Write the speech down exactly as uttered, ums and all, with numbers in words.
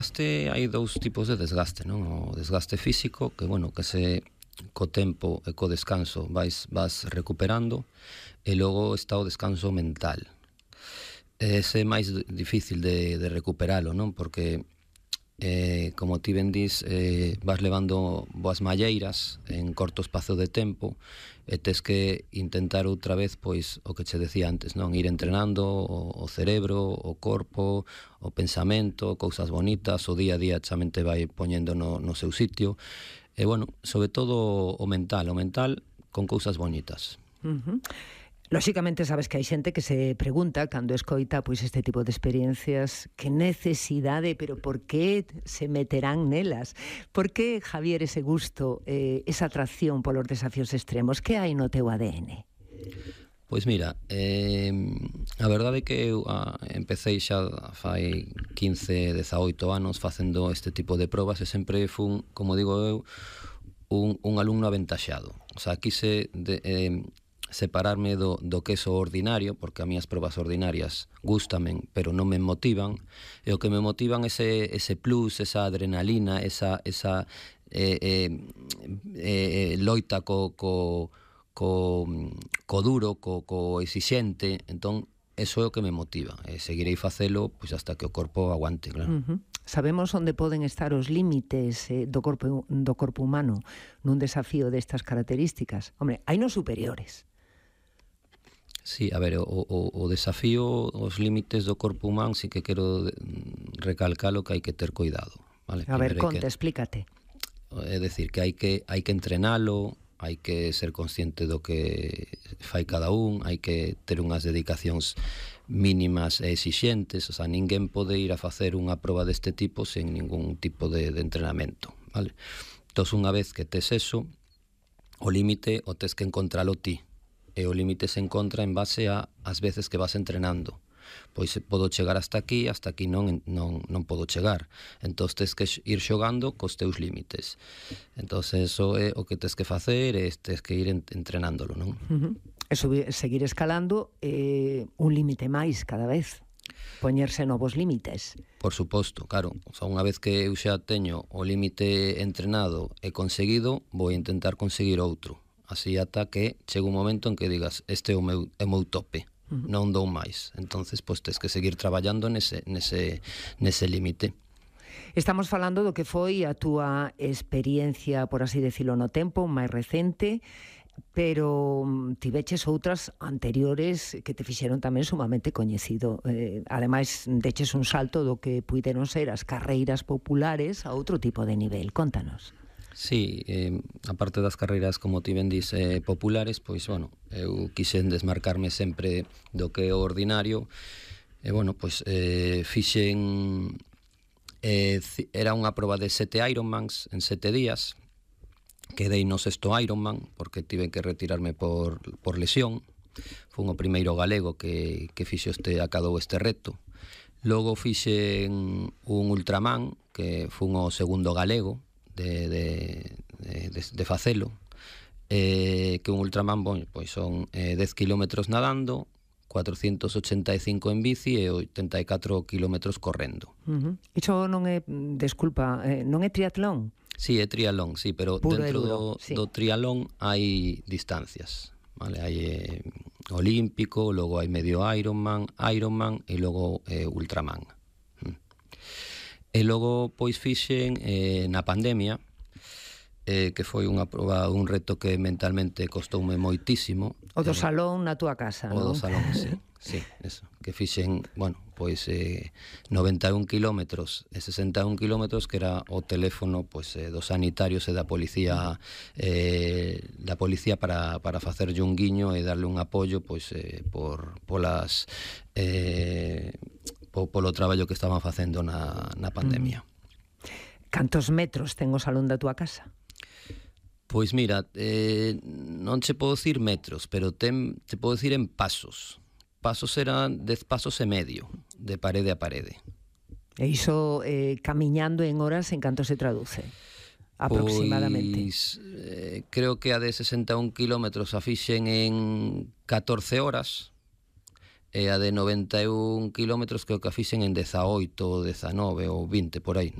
Desgaste, hai dous tipos de desgaste, non? O desgaste físico, que, bueno, que se co tempo e co descanso vais, vas recuperando, e logo está o descanso mental. Ese é máis difícil de, de recuperalo, non? Porque, eh, como ti ben dis, eh, vas levando boas malleiras en corto espazo de tempo, e tes que intentar outra vez, pois, o que che decía antes, non? Ir entrenando o, o cerebro, o corpo, o pensamento, cousas bonitas, o día a día chamente vai poñendo no, no seu sitio, e, bueno, sobre todo o mental, o mental con cousas bonitas. Uh-huh. Lóxicamente sabes que hai xente que se pregunta cando escoita pois este tipo de experiencias que necesidade, pero por que se meterán nelas? Por que, Javier, ese gusto, eh, esa atracción polos desafíos extremos? Que hai no teu A D N? Pois mira, eh, a verdade é que eu a, empecé xa fai quince, dezaoito anos facendo este tipo de probas e sempre fun, como digo eu, un, un alumno aventaxado. O sea, quise de, eh, separarme do, do que é o ordinario, porque a mí as probas ordinarias gustamen, pero non me motivan, e o que me motivan é ese, ese plus, esa adrenalina, esa, esa eh, eh, eh, loita co, co, co, co duro, co, co exixente. Entón, eso é o que me motiva, e seguirei facelo pois hasta que o corpo aguante, claro. Uh-huh. Sabemos onde poden estar os límites eh, do corpo do corpo humano nun desafío destas características. Hombre, hai nos superiores. Sí, a ver, o, o, o desafío, os límites do corpo humano, sí que quero recalcalo que hai que ter cuidado, vale? A ver, Primeiro conte, que, explícate. É dicir, que hai que hai que entrenalo, hai que ser consciente do que fai cada un, hai que ter unhas dedicacións mínimas e exixentes, o sea, ninguén pode ir a facer unha proba deste tipo sen ningún tipo de, de entrenamento, vale? Entón, unha vez que tes eso, o límite o tes que encontralo ti, e o límite se encontra en base a as veces que vas entrenando. Pois podo chegar hasta aquí, hasta aquí non, non, non podo chegar. Entón tes que ir xogando cos teus límites. Entón eso é o que tes que facer, e tes que ir entrenándolo, non? Uh-huh. E subir, seguir escalando eh, un límite máis cada vez. Poñerse novos límites. Por suposto, claro. O sea, unha vez que eu xa teño o límite entrenado e conseguido, vou intentar conseguir outro. Así ata que chega un momento en que digas, este é o meu, é o meu tope, uh-huh. non dou máis. Entonces, pois, tes que seguir traballando nese, nese, nese límite. Estamos falando do que foi a túa experiencia, por así decirlo, no tempo, máis recente, pero tiveches outras anteriores que te fixeron tamén sumamente coñecido. Eh, ademais, deches un salto do que puideron ser as carreiras populares a outro tipo de nivel. Contanos. Sí, eh, a parte das carreiras, como ti ben dis, eh, populares, pois, bueno, eu quixen desmarcarme sempre do que é o ordinario, e, bueno, pois, eh, fixen, eh, era unha proba de sete Ironmans en sete días, quedei no sexto Ironman, porque tive que retirarme por, por lesión, fun o primeiro galego que, que fixo este, acadou este reto. Logo fixen un Ultraman, que fun o segundo galego, de, de, de, de facelo, eh, que un Ultraman, bon, pois son eh, dez kilómetros nadando, cuatrocentos ochenta e cinco en bici e oitenta e catro kilómetros correndo. Uh-huh. Iso non é, desculpa, eh, non é triatlón? Sí, é triatlón, sí, pero puro dentro duro, do, sí. do triatlón hai distancias, vale? Hai eh, olímpico, logo hai medio Ironman, Ironman e logo eh, Ultraman. E logo, pois, fixen eh, na pandemia, eh, que foi unha proba, un reto que mentalmente costoume moitísimo. O do eh, salón na túa casa, o non? do salón, sí, sí, eso. Que fixen, bueno, pois eh, noventa e un kilómetros e sesenta e un kilómetros, que era o teléfono, pois, eh, dos sanitarios e da policía, eh, da policía para, para facerlle un guiño e darle un apoio, pois, eh, por, polas... Eh, polo traballo que estaban facendo na, na pandemia. Cantos metros ten o salón da túa casa? Pois mira, eh, non che podo dicir metros, pero ten, te podo dicir en pasos. Pasos eran dez pasos e medio, de parede a parede. E iso eh, camiñando en horas, en canto se traduce? Aproximadamente. Pois, eh, creo que a de sesenta e un kilómetros a fixen en catorce horas, e a de noventa e un kilómetros creo que a fixen en dezaoito ou dezanove ou vinte por aí.